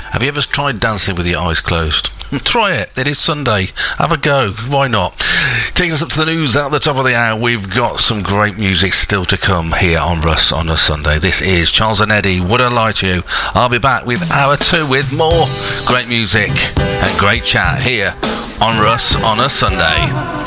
Have you ever tried dancing with your eyes closed? Try it. It is Sunday. Have a go. Why not? Taking us up to the news at the top of the hour, we've got some great music still to come here on Russ on a Sunday. This is Charles and Eddie, Would I Lie to You? I'll be back with hour 2 with more great music and great chat here on Russ on a Sunday.